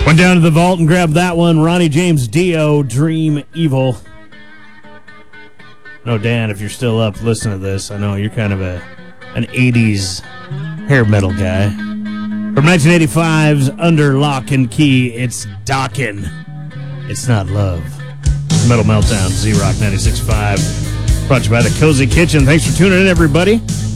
Went down to the vault and grabbed that one. Ronnie James Dio, Dream Evil. No, Dan, if you're still up, listen to this. I know you're kind of an 80s hair metal guy. From 1985's Under Lock and Key, it's Dokken. It's Not Love. Metal Meltdown, Z-Rock 96.5. Brought to you by the Cozy Kitchen. Thanks for tuning in, everybody.